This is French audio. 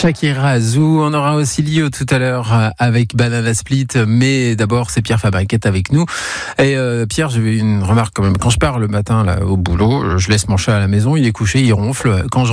Shakira Azou. On aura aussi Lio tout à l'heure avec Banana Split, mais d'abord c'est Pierre Fabric qui est avec nous. Et Pierre, j'ai une remarque quand même. Quand je pars le matin là au boulot, je laisse mon chat à la maison, il est couché, il ronfle. Quand je